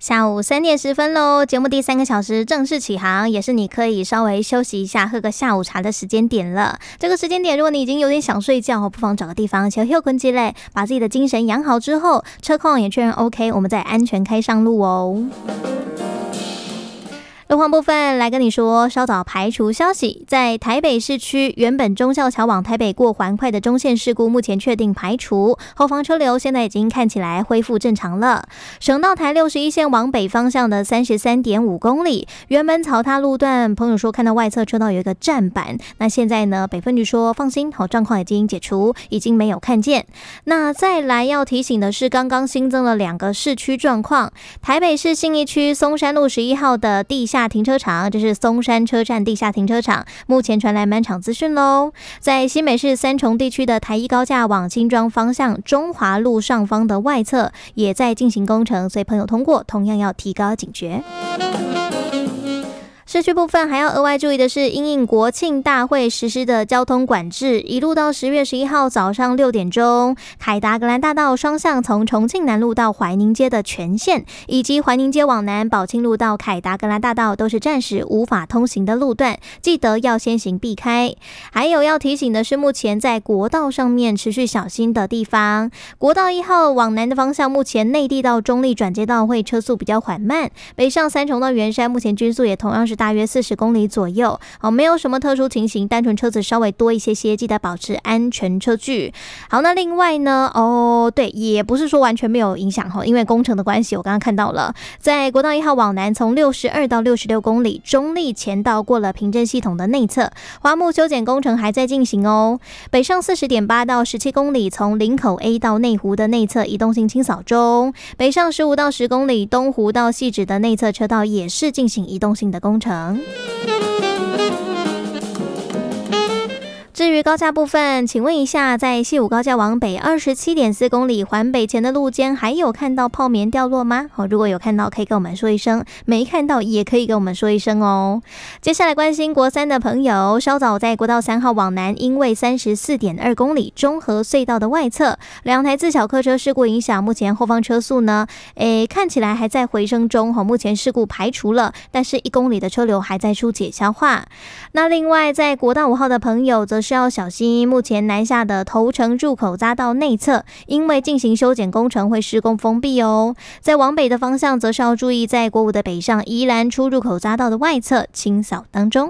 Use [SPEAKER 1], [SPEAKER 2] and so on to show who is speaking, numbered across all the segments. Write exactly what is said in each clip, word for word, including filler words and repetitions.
[SPEAKER 1] 下午三点十分喽，节目第三个小时正式起航，也是你可以稍微休息一下、喝个下午茶的时间点了。这个时间点，如果你已经有点想睡觉，不妨找个地方休休困起来，把自己的精神养好之后，车况也确认 OK， 我们再安全开上路哦。路况部分来跟你说，稍早排除消息，在台北市区原本忠孝桥往台北过环快的中线事故目前确定排除，后方车流现在已经看起来恢复正常了。省道台六十一线往北方向的 三十三点五公里，原本草踏路段，朋友说看到外侧车道有一个站板，那现在呢，北分局说放心，好，状况已经解除，已经没有看见。那再来要提醒的是，刚刚新增了两个市区状况，台北市信义区松山路十一号的地下停车场，这是松山车站地下停车场，目前传来满场资讯咯。在新北市三重地区的台一高架往新庄方向中华路上方的外侧也在进行工程，所以朋友通过同样要提高警觉。市区部分还要额外注意的是，因应国庆大会实施的交通管制，一路到十月十一号早上六点钟，凯达格兰大道双向从重庆南路到怀宁街的全线，以及怀宁街往南宝庆路到凯达格兰大道都是暂时无法通行的路段，记得要先行避开。还有要提醒的是，目前在国道上面持续小心的地方，国道一号往南的方向，目前内地到中立转接道会车速比较缓慢，北上三重到圆山，目前均速也同样是大约四十公里左右，哦，没有什么特殊情形，单纯车子稍微多一些些，记得保持安全车距。好，那另外呢，哦，对，也不是说完全没有影响，因为工程的关系，我刚刚看到了，在国道一号往南，从六十二到六十六公里，中立前道过了平镇系统的内侧，花木修剪工程还在进行哦。北上四十点八到十七公里，从林口 A 到内湖的内侧移动性清扫中，北上十五到十公里，东湖到汐止的内侧车道也是进行移动性的工程。至于高架部分，请问一下，在西武高架往北 二十七点四公里环北前的路肩，还有看到泡棉掉落吗？哦，如果有看到，可以跟我们说一声；没看到，也可以跟我们说一声哦。接下来关心国三的朋友，稍早在国道三号往南，因为 三十四点二公里中和隧道的外侧，两台自小客车事故影响，目前后方车速呢，诶，看起来还在回升中，哦，目前事故排除了，但是一公里的车流还在疏解消化。那另外，在国道五号的朋友，则是要小心，目前南下的头城入口匝道内侧，因为进行修剪工程会施工封闭哦。在往北的方向，则是要注意，在国五的北上宜兰出入口匝道的外侧清扫当中。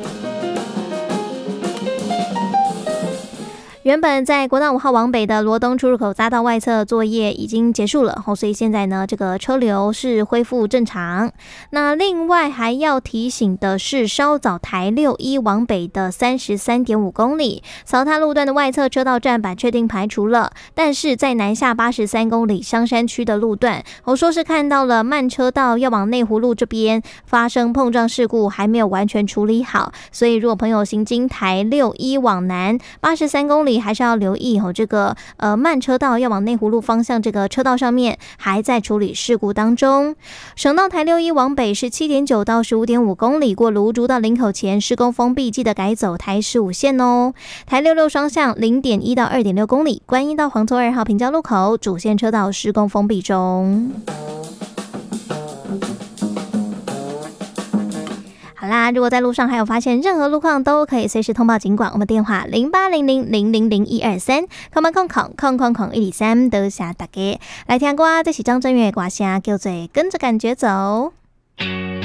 [SPEAKER 1] 原本在国道五号往北的罗东出入口匝道外侧作业已经结束了，所以现在呢，这个车流是恢复正常。那另外还要提醒的是，稍早台六一往北的 三十三点五公里，草踏路段的外侧车道站板确定排除了，但是在南下八十三公里香山区的路段，我说是看到了慢车道要往内湖路这边发生碰撞事故，还没有完全处理好，所以如果朋友行经台六一往南八十三公里，还是要留意哦，这个呃慢车道要往内湖路方向，这个车道上面还在处理事故当中。省道台六一往北是 七点九到十五点五公里，过芦竹到林口前施工封闭，记得改走台十五线哦。台六六双向 零点一到二点六公里，观音到黄厝二号平交路口主线车道施工封闭中。好啦，如果在路上还有发现任何路况，都可以随时通报警管，我们电话零八零零零零零一二三，空空空空空空空一二三，多谢大家来听歌，这是张震岳的歌声，叫做跟着感觉走。